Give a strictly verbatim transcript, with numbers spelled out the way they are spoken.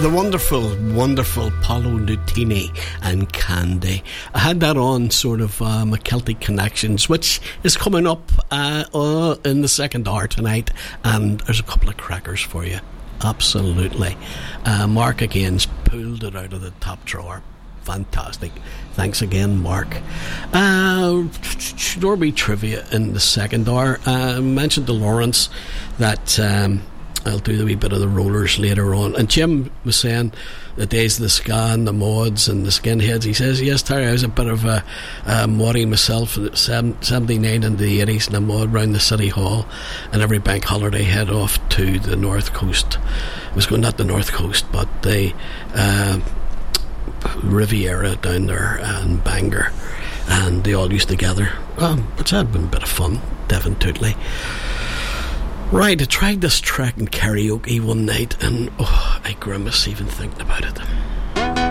The wonderful, wonderful Paolo Nutini and Candy. I had that on sort of uh, my Celtic Connections, which is coming up uh, uh, in the second hour tonight, and there's a couple of crackers for you. Absolutely. Uh, Mark again's pulled it out of the top drawer. Fantastic. Thanks again, Mark. Uh, Derby trivia in the second hour. I uh, mentioned to Lawrence that um, I'll do a wee bit of the rollers later on. And Jim was saying the days of the ska and the mods and the skinheads. He says, yes, Terry, I was a bit of a, a moddy myself, seventy-nine in the eighties, and a mod round the City Hall. And every bank holiday head off to the North Coast. I was going, not the North Coast, but the uh, Riviera down there and Bangor. And they all used to gather. Um, which had been a bit of fun, definitely. Right, I tried this track in karaoke one night, and oh, I grimace even thinking about it.